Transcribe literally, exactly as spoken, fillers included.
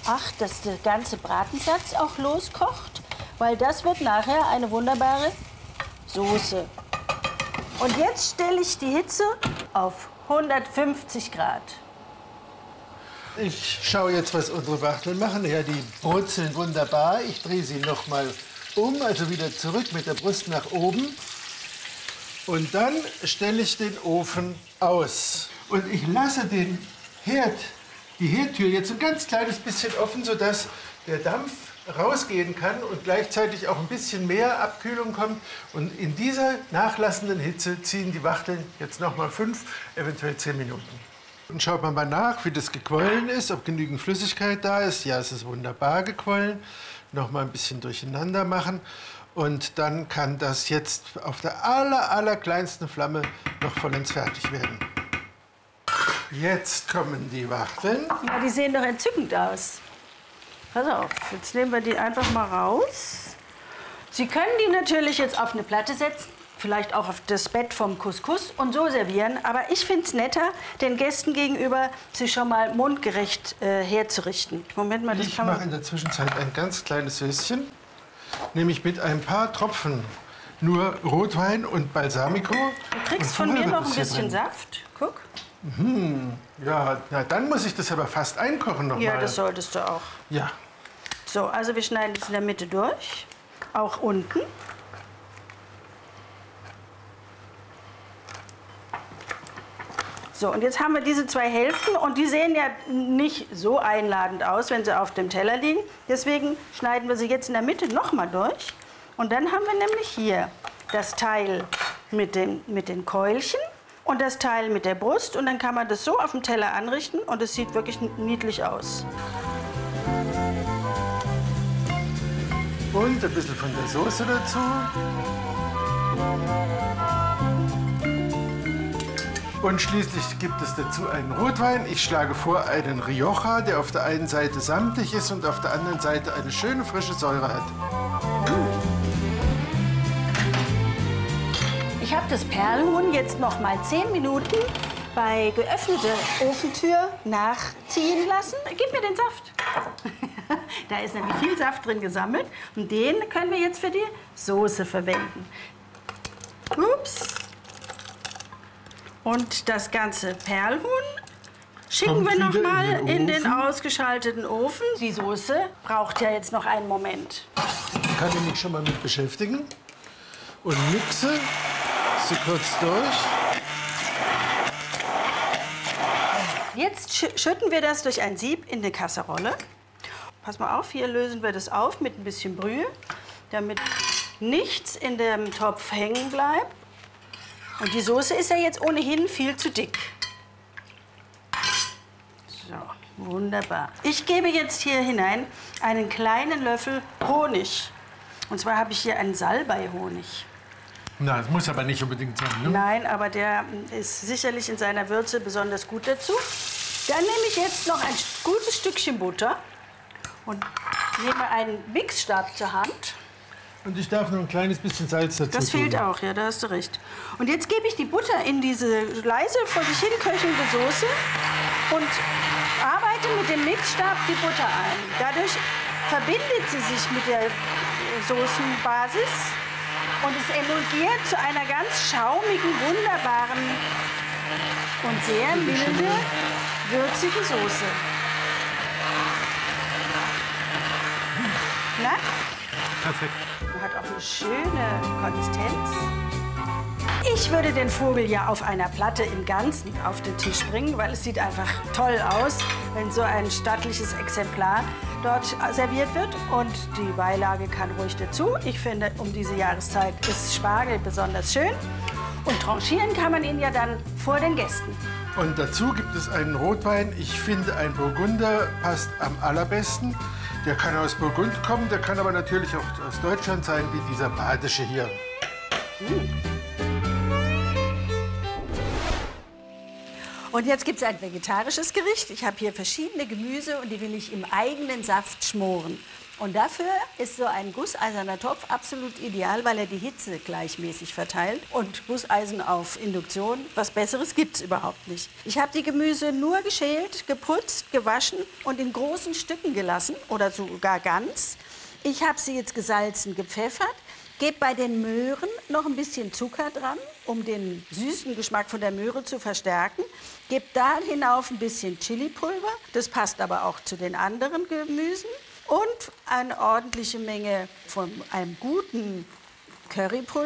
acht, dass der ganze Bratensatz auch loskocht, weil das wird nachher eine wunderbare Soße. Und jetzt stelle ich die Hitze auf hundertfünfzig Grad. Ich schaue jetzt, was unsere Wachteln machen. Ja, die brutzeln wunderbar. Ich drehe sie noch mal um, also wieder zurück mit der Brust nach oben. Und dann stelle ich den Ofen aus. Und ich lasse den Herd, die Herdtür jetzt ein ganz kleines bisschen offen, sodass der Dampf rausgehen kann und gleichzeitig auch ein bisschen mehr Abkühlung kommt. Und in dieser nachlassenden Hitze ziehen die Wachteln jetzt noch mal fünf, eventuell zehn Minuten. Und schaut man mal nach, wie das gequollen ist, ob genügend Flüssigkeit da ist. Ja, es ist wunderbar gequollen. Noch mal ein bisschen durcheinander machen. Und dann kann das jetzt auf der aller, aller kleinsten Flamme noch vollends fertig werden. Jetzt kommen die Wachteln. Ja, die sehen doch entzückend aus. Pass auf, jetzt nehmen wir die einfach mal raus. Sie können die natürlich jetzt auf eine Platte setzen, vielleicht auch auf das Bett vom Couscous und so servieren. Aber ich finde es netter, den Gästen gegenüber sie schon mal mundgerecht äh, herzurichten. Moment mal, das ich kann man... mache in der Zwischenzeit ein ganz kleines Höschen. Nämlich mit ein paar Tropfen nur Rotwein und Balsamico. Du kriegst von mir noch ein bisschen drin. Saft. Guck. Mhm. Ja, na, dann muss ich das aber fast einkochen noch Ja, mal. das solltest du auch. Ja. So, also wir schneiden das in der Mitte durch. Auch unten. So, und jetzt haben wir diese zwei Hälften und die sehen ja nicht so einladend aus, wenn sie auf dem Teller liegen. Deswegen schneiden wir sie jetzt in der Mitte noch mal durch. Und dann haben wir nämlich hier das Teil mit den, mit den Keulchen und das Teil mit der Brust. Und dann kann man das so auf dem Teller anrichten und es sieht wirklich niedlich aus. Und ein bisschen von der Soße dazu. Und schließlich gibt es dazu einen Rotwein. Ich schlage vor einen Rioja, der auf der einen Seite samtig ist und auf der anderen Seite eine schöne frische Säure hat. Ich habe das Perlhuhn jetzt noch mal zehn Minuten bei geöffneter Ofentür nachziehen lassen. Gib mir den Saft. Da ist nämlich viel Saft drin gesammelt und den können wir jetzt für die Soße verwenden. Ups. Und das ganze Perlhuhn schicken Kommt wir noch mal in den, in den ausgeschalteten Ofen. Die Soße braucht ja jetzt noch einen Moment. Ich kann mich schon mal mit beschäftigen und mixe sie kurz durch. Jetzt schütten wir das durch ein Sieb in eine Kasserolle. Pass mal auf, hier lösen wir das auf mit ein bisschen Brühe, damit nichts in dem Topf hängen bleibt. Und die Soße ist ja jetzt ohnehin viel zu dick. So, wunderbar. Ich gebe jetzt hier hinein einen kleinen Löffel Honig. Und zwar habe ich hier einen Salbei-Honig. Na, das muss aber nicht unbedingt sein, ne? Nein, aber der ist sicherlich in seiner Würze besonders gut dazu. Dann nehme ich jetzt noch ein gutes Stückchen Butter und nehme einen Mixstab zur Hand. Und ich darf noch ein kleines bisschen Salz dazu Das fehlt tun. auch, ja, da hast du recht. Und jetzt gebe ich die Butter in diese leise vor sich hin köchelnde Soße und arbeite mit dem Mixstab die Butter ein. Dadurch verbindet sie sich mit der Soßenbasis und es emulgiert zu einer ganz schaumigen, wunderbaren und sehr milde, würzige Soße. Na? Perfekt. Hat auch eine schöne Konsistenz. Ich würde den Vogel ja auf einer Platte im Ganzen auf den Tisch bringen, weil es sieht einfach toll aus, wenn so ein stattliches Exemplar dort serviert wird. Und die Beilage kann ruhig dazu. Ich finde, um diese Jahreszeit ist Spargel besonders schön. Und tranchieren kann man ihn ja dann vor den Gästen. Und dazu gibt es einen Rotwein. Ich finde, ein Burgunder passt am allerbesten. Der kann aus Burgund kommen, der kann aber natürlich auch aus Deutschland sein, wie dieser badische hier. Mm. Und jetzt gibt es ein vegetarisches Gericht. Ich habe hier verschiedene Gemüse und die will ich im eigenen Saft schmoren. Und dafür ist so ein gusseiserner Topf absolut ideal, weil er die Hitze gleichmäßig verteilt. Und Gusseisen auf Induktion, was Besseres gibt es überhaupt nicht. Ich habe die Gemüse nur geschält, geputzt, gewaschen und in großen Stücken gelassen oder sogar ganz. Ich habe sie jetzt gesalzen, gepfeffert. Gebe bei den Möhren noch ein bisschen Zucker dran, um den süßen Geschmack von der Möhre zu verstärken. Gebe da hinauf ein bisschen Chilipulver. Das passt aber auch zu den anderen Gemüsen. Und eine ordentliche Menge von einem guten Currypulver.